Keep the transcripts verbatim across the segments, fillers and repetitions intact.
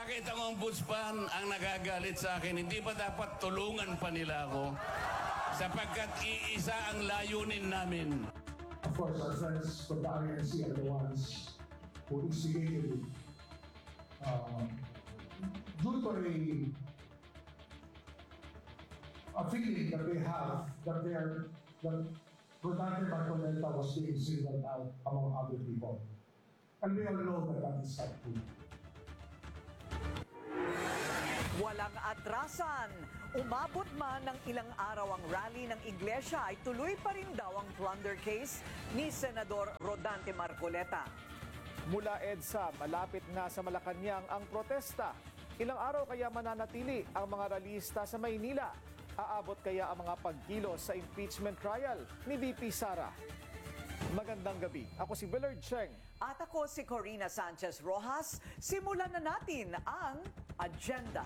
Bakit ang ombudsman ang nagagalit sa akin? Hindi ba dapat tulungan pa nila ako? Sapagkat iisa ang layunin namin. Of course, our friends from the I N C are the ones who instigated it. Uh, due to a, a feeling that they have that they are that Rodante Marcoleta was being singled out among other people. And we all know that that is not true. Walang atrasan. Umabot man ng ilang araw ang rally ng iglesia ay tuloy pa rin daw ang plunder case ni Senador Rodante Marcoleta. Mula EDSA, malapit na sa Malacanang ang protesta. Ilang araw kaya mananatili ang mga ralista sa Maynila? Aabot kaya ang mga pagkilos sa impeachment trial ni V P Sara? Magandang gabi. Ako si Willard Cheng. At ako si Corina Sanchez Rojas. Simulan na natin ang agenda.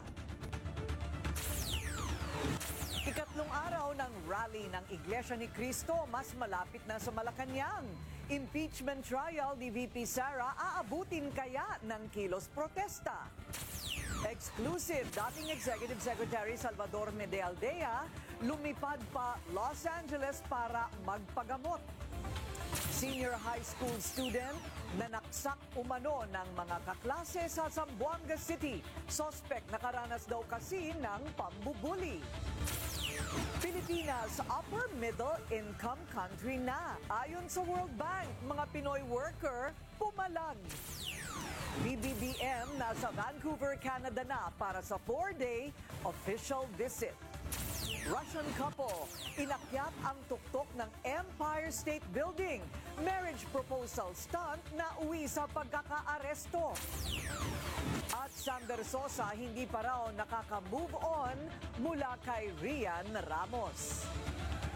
Ikatlong araw ng rally ng Iglesia ni Cristo, mas malapit na sa Malacanang. Impeachment trial ni V P Sara, aabutin kaya ng kilos protesta? Exclusive, dating Executive Secretary Salvador Medaldea lumipad pa Los Angeles para magpagamot. Senior high school student na naksak umano ng mga kaklase sa Zamboanga City. Suspect nakaranas daw kasi ng pambubuli. Pilipinas, upper middle income country na. Ayon sa World Bank, mga Pinoy worker pumalag. B B B M nasa Vancouver, Canada na para sa four-day official visit. Russian couple, inakyat ang tuktok ng Empire State Building. Marriage proposal stunt na uwi sa pagkakaaresto. At Sam Versosa hindi pa raw nakaka-move on mula kay Rian Ramos.